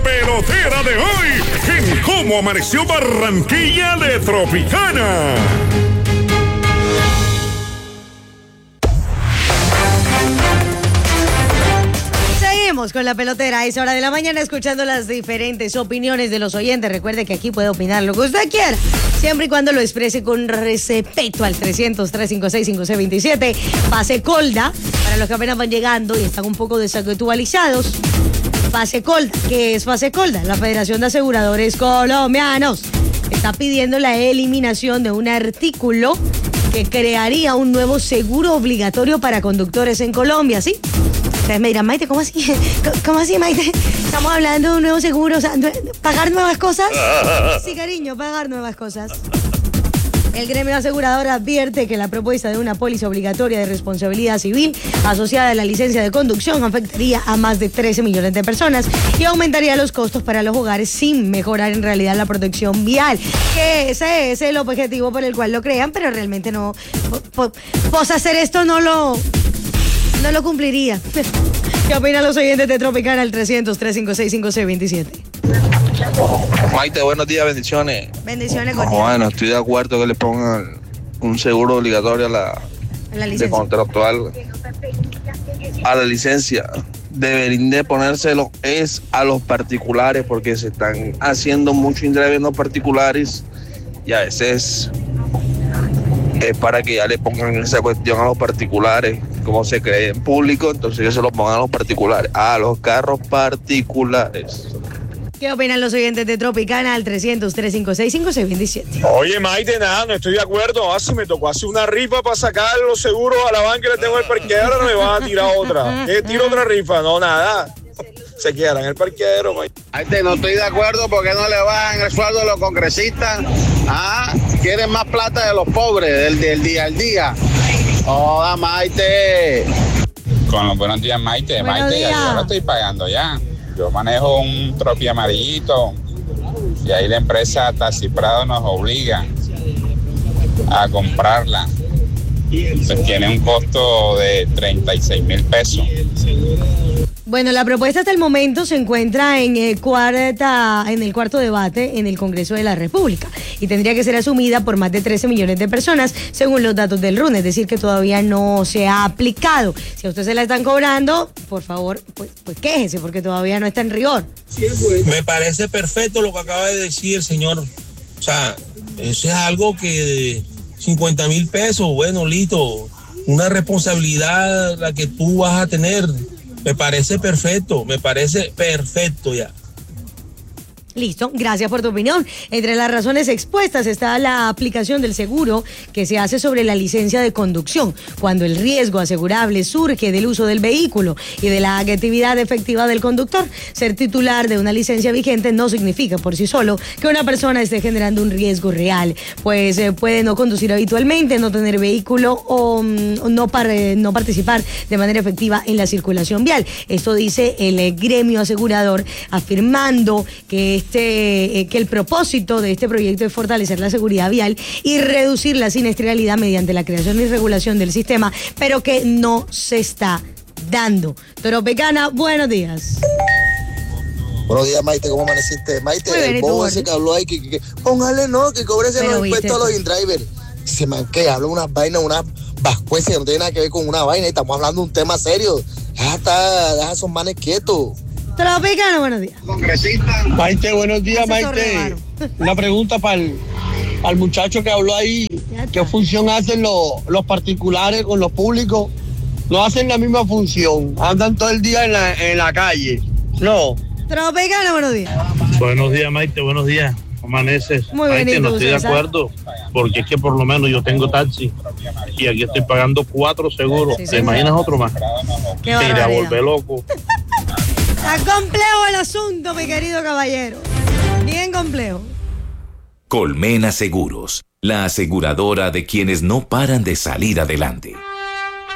pelotera de hoy en Cómo Amaneció Barranquilla de Tropicana. Seguimos con la pelotera a esa hora de la mañana, escuchando las diferentes opiniones de los oyentes. Recuerde que aquí puede opinar lo que usted quiera, siempre y cuando lo exprese con respeto al 300-356-5627. Fase Colda, para los que apenas van llegando y están un poco desactualizados. Fase Colda, ¿qué es Fase Colda? La Federación de Aseguradores Colombianos está pidiendo la eliminación de un artículo que crearía un nuevo seguro obligatorio para conductores en Colombia, ¿sí? Ustedes me dirán, Maite, ¿cómo así? ¿Cómo así, Maite? Estamos hablando de un nuevo seguro, o sea, ¿pagar nuevas cosas? Sí, cariño, pagar nuevas cosas. El gremio asegurador advierte que la propuesta de una póliza obligatoria de responsabilidad civil asociada a la licencia de conducción afectaría a más de 13 millones de personas y aumentaría los costos para los hogares sin mejorar en realidad la protección vial. Que ese es el objetivo por el cual lo crean, pero realmente no. Pues hacer esto no lo cumpliría. ¿Qué opinan los oyentes de Tropicana al 300-356-5627? Maite, buenos días, bendiciones. Bendiciones, con bueno, estoy de acuerdo que le pongan un seguro obligatorio a la de contractual a la licencia. Deberían de ponérselo es a los particulares, porque se están haciendo mucho indreve en los particulares y a veces es para que ya le pongan esa cuestión a los particulares, como se cree en público, entonces que se lo pongan a los particulares, a los carros particulares. ¿Qué opinan los oyentes de Tropicana al 300-356-5627? Oye, Maite, nada, no estoy de acuerdo. Si me tocó hacer una rifa para sacar los seguros a la banca que le tengo en el parqueadero, no me van a tirar otra. ¿Qué tiro otra rifa? No, nada. Se quedará en el parqueadero, Maite. Maite, no estoy de acuerdo porque no le bajan el sueldo a los congresistas. Quieren más plata de los pobres, del día al día. Hola, Maite. Con los buenos días, Maite. Maite, ya yo lo estoy pagando ya. Yo manejo un Tropi amarillito y ahí la empresa Taxi Prado nos obliga a comprarla. Pues tiene un costo de 36,000 pesos. Bueno, la propuesta hasta el momento se encuentra en el cuarto debate en el Congreso de la República y tendría que ser asumida por más de 13 millones de personas, según los datos del RUN, es decir, que todavía no se ha aplicado. Si a usted se la están cobrando, por favor, pues quéjese, porque todavía no está en rigor. Me parece perfecto lo que acaba de decir el señor. O sea, eso es algo que 50,000 pesos, bueno, listo, una responsabilidad la que tú vas a tener. Me parece perfecto ya. Listo, gracias por tu opinión. Entre las razones expuestas está la aplicación del seguro que se hace sobre la licencia de conducción, cuando el riesgo asegurable surge del uso del vehículo y de la actividad efectiva del conductor. Ser titular de una licencia vigente no significa por sí solo que una persona esté generando un riesgo real, pues puede no conducir habitualmente, no tener vehículo o no participar de manera efectiva en la circulación vial. Esto dice el gremio asegurador, afirmando que el propósito de este proyecto es fortalecer la seguridad vial y reducir la siniestralidad mediante la creación y regulación del sistema, pero que no se está dando. Tropicana, buenos días. Buenos días, Maite, ¿cómo amaneciste? Maite, el bobo ese que habló ahí, que póngale, no, que cobrese los impuestos a los in-drivers. Se me que habla unas vainas, unas vascueces que no tienen nada que ver con una vaina, y estamos hablando de un tema serio. Deja a esos manes quietos. Tropicana, buenos días. Maite, buenos días, Maite. Una pregunta para el muchacho que habló ahí. ¿Qué función hacen los particulares con los públicos? No hacen la misma función. Andan todo el día en la calle. No. Tropicana, buenos días. Buenos días, Maite, buenos días. Amaneces. Muy bien, Maite, no estoy de acuerdo, porque es que por lo menos yo tengo taxi y aquí estoy pagando 4 seguros. Sí, ¿te imaginas otro más? Te iré a volver loco. Está complejo el asunto, mi querido caballero. Bien complejo. Colmena Seguros, la aseguradora de quienes no paran de salir adelante.